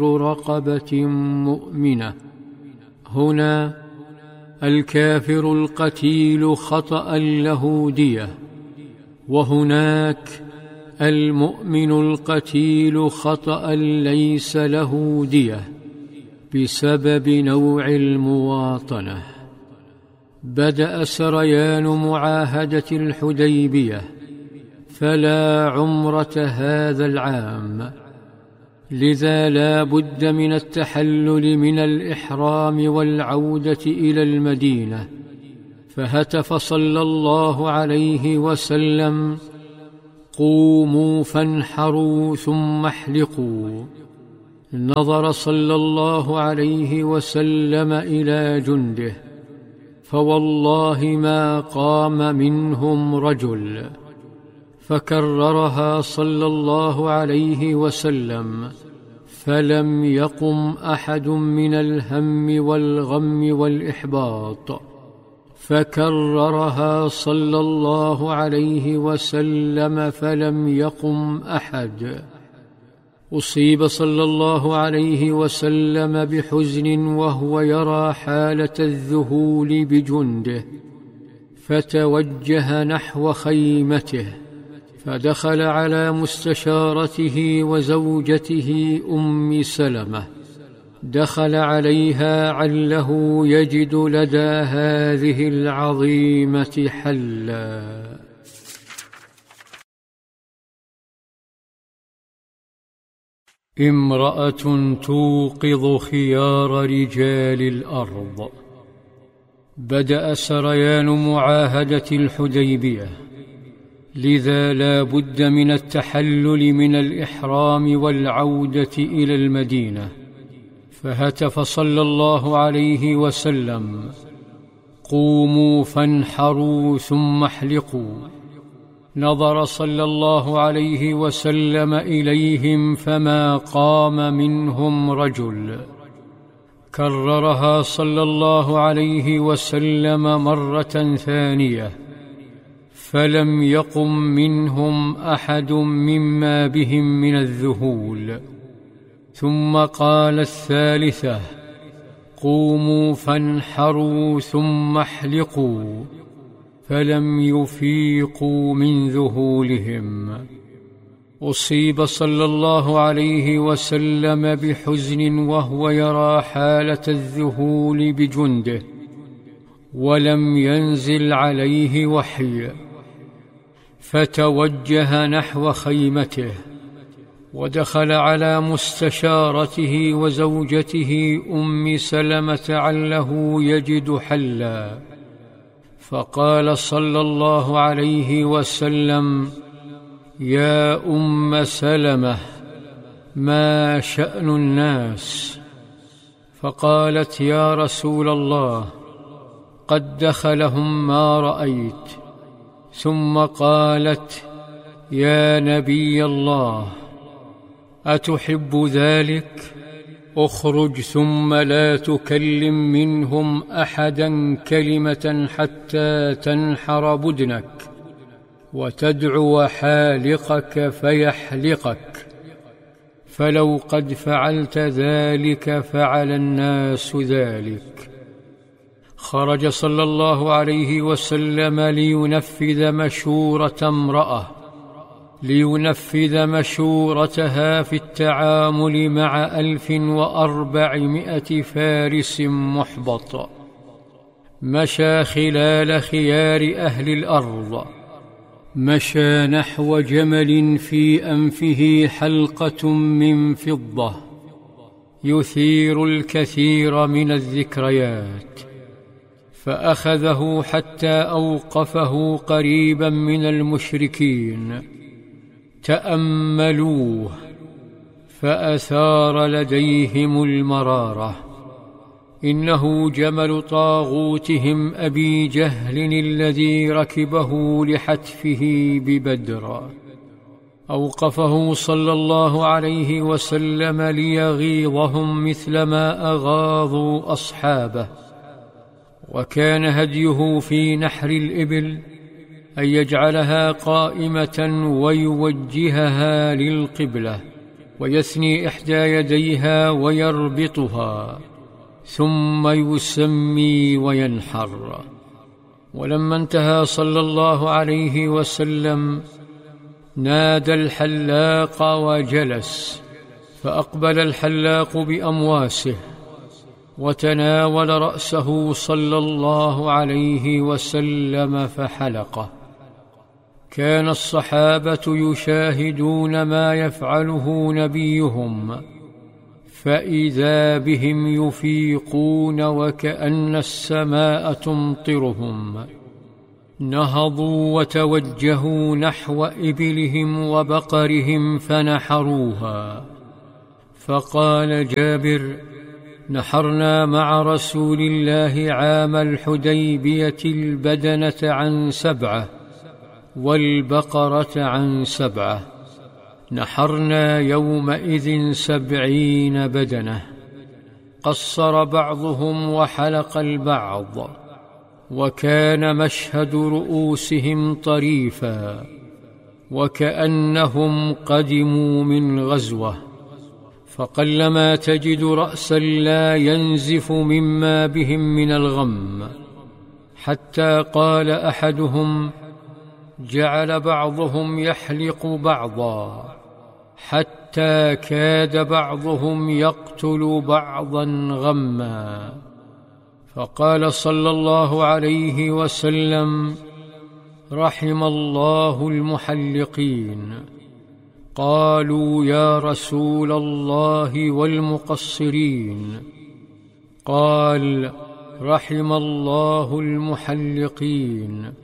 رقبة مؤمنة. هنا الكافر القتيل خطأ له دية، وهناك المؤمن القتيل خطأ ليس له دية بسبب نوع المواطنة. بدأ سريان معاهدة الحديبية، فلا عمرة هذا العام، لذا لا بد من التحلل من الإحرام والعودة إلى المدينة. فهتف صلى الله عليه وسلم: قوموا فانحروا ثم احلقوا. نظر صلى الله عليه وسلم إلى جنده، فوالله ما قام منهم رجل. فكررها صلى الله عليه وسلم، فلم يقم أحد من الهم والغم والإحباط. فكررها صلى الله عليه وسلم، فلم يقم أحد. أصيب صلى الله عليه وسلم بحزن وهو يرى حالة الذهول بجنده، فتوجه نحو خيمته، فدخل على مستشارته وزوجته أم سلمة. دخل عليها عله يجد لدى هذه العظيمة حلا. امرأة توقظ خيار رجال الأرض. بدأ سريان معاهدة الحديبية، لذا لا بد من التحلل من الإحرام والعودة إلى المدينة. فهتف صلى الله عليه وسلم: قوموا فانحروا ثم احلقوا. نظر صلى الله عليه وسلم إليهم، فما قام منهم رجل. كررها صلى الله عليه وسلم مرة ثانية، فلم يقم منهم أحد مما بهم من الذهول. ثم قال الثالثة: قوموا فانحروا ثم احلقوا. فلم يفيقوا من ذهولهم. أصيب صلى الله عليه وسلم بحزن وهو يرى حالة الذهول بجنده، ولم ينزل عليه وحي، فتوجه نحو خيمته، ودخل على مستشارته وزوجته أم سلمة عله يجد حلا. فقال صلى الله عليه وسلم: يا أم سلمة، ما شأن الناس؟ فقالت: يا رسول الله، قد دخلهم ما رأيت. ثم قالت: يا نبي الله، أتحب ذلك؟ اخرج ثم لا تكلم منهم أحدا كلمة حتى تنحر بدنك وتدعو حالقك فيحلقك، فلو قد فعلت ذلك فعل الناس ذلك. خرج صلى الله عليه وسلم لينفذ مشورتها في التعامل مع 1400 فارس محبط. مشى خلال خيار أهل الأرض، مشى نحو جمل في أنفه حلقة من فضة يثير الكثير من الذكريات، فأخذه حتى أوقفه قريبا من المشركين. تأملوه، فأثار لديهم المرارة. إنه جمل طاغوتهم أبي جهل الذي ركبه لحتفه ببدر. أوقفه صلى الله عليه وسلم ليغيظهم مثلما أغاظوا أصحابه. وكان هديه في نحر الإبل أن يجعلها قائمة ويوجهها للقبلة، ويثني إحدى يديها ويربطها، ثم يسمي وينحر. ولما انتهى صلى الله عليه وسلم نادى الحلاق وجلس، فأقبل الحلاق بأمواسه وتناول رأسه صلى الله عليه وسلم فحلقه. كان الصحابة يشاهدون ما يفعله نبيهم، فإذا بهم يفيقون وكأن السماء تمطرهم. نهضوا وتوجهوا نحو إبلهم وبقرهم فنحروها. فقال جابر: نحرنا مع رسول الله عام الحديبية البدنة عن 7 والبقرة عن 7، نحرنا يومئذ 70 بدنة. قصر بعضهم وحلق البعض، وكان مشهد رؤوسهم طريفا وكأنهم قدموا من غزوة، فقلما تجد رأسا لا ينزف مما بهم من الغم، حتى قال أحدهم: جعل بعضهم يحلق بعضا، حتى كاد بعضهم يقتل بعضا غما. فقال صلى الله عليه وسلم: رحم الله المحلقين. قالوا: يا رسول الله والمقصرين؟ قال: رحم الله المحلقين.